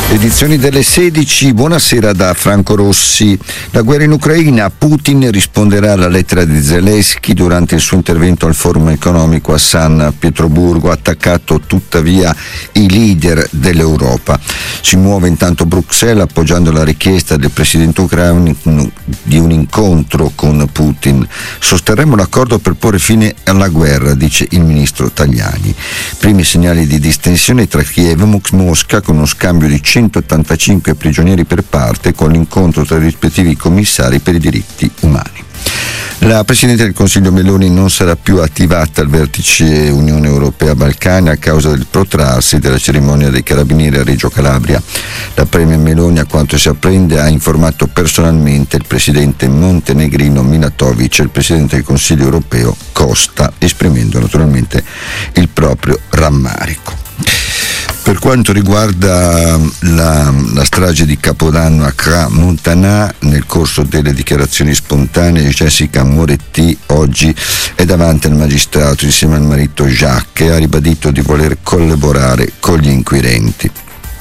Edizioni delle 16, buonasera da Franco Rossi. La guerra in Ucraina, Putin risponderà alla lettera di Zelensky durante il suo intervento al forum economico a San Pietroburgo, ha attaccato tuttavia i leader dell'Europa. Si muove intanto Bruxelles appoggiando la richiesta del presidente ucraino di un incontro con Putin. Sosterremo l'accordo per porre fine alla guerra, dice il ministro Tajani. Primi segnali di distensione tra Kiev e Mosca con uno scambio di 185 prigionieri per parte con l'incontro tra i rispettivi commissari per i diritti umani. La Presidente del Consiglio Meloni non sarà più attivata al vertice Unione Europea-Balcani a causa del protrarsi della cerimonia dei Carabinieri a Reggio Calabria. La Premier Meloni, a quanto si apprende, ha informato personalmente il Presidente montenegrino Minatovic e il Presidente del Consiglio Europeo Costa, esprimendo naturalmente il proprio rammarico. Per quanto riguarda la strage di Capodanno a Crans-Montana, nel corso delle dichiarazioni spontanee Jessica Moretti oggi è davanti al magistrato insieme al marito Jacques e ha ribadito di voler collaborare con gli inquirenti.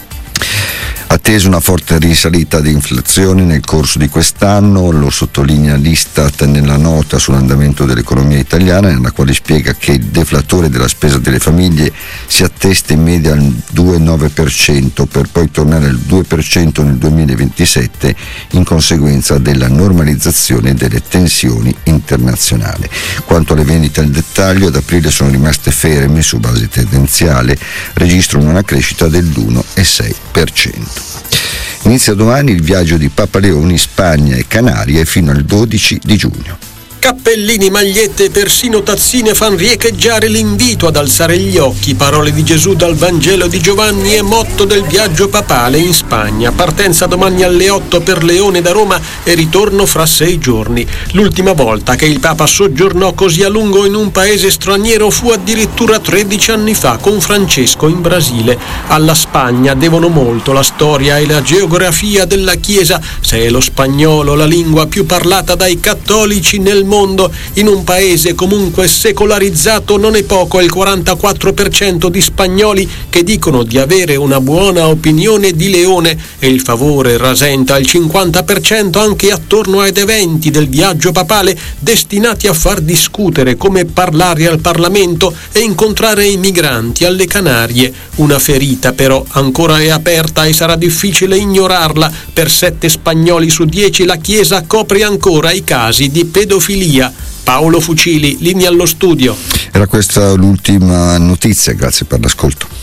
Attesa una forte risalita di inflazione nel corso di quest'anno, lo sottolinea l'Istat nella nota sull'andamento dell'economia italiana, nella quale spiega che il deflatore della spesa delle famiglie si attesta in media al 2,9% per poi tornare al 2% nel 2027 in conseguenza della normalizzazione delle tensioni internazionali. Quanto alle vendite al dettaglio, ad aprile sono rimaste ferme su base tendenziale, registrano una crescita dell'1,6%. Inizia domani il viaggio di Papa Leone in Spagna e Canarie fino al 12 di giugno. Cappellini, magliette e persino tazzine fan riecheggiare l'invito ad alzare gli occhi. Parole di Gesù dal Vangelo di Giovanni e motto del viaggio papale in Spagna. Partenza domani alle 8 per Leone da Roma e ritorno fra 6 giorni. L'ultima volta che il Papa soggiornò così a lungo in un paese straniero fu addirittura 13 anni fa con Francesco in Brasile. Alla Spagna devono molto la storia e la geografia della Chiesa, se è lo spagnolo la lingua più parlata dai cattolici nel mondo. In un paese comunque secolarizzato non è poco il 44% di spagnoli che dicono di avere una buona opinione di Leone e il favore rasenta il 50% anche attorno ad eventi del viaggio papale destinati a far discutere come parlare al Parlamento e incontrare i migranti alle Canarie. Una ferita però ancora è aperta e sarà difficile ignorarla. Per 7 spagnoli su 10 la Chiesa copre ancora i casi di pedofilia. Paolo Fucili, linea allo studio. Era questa l'ultima notizia, grazie per l'ascolto.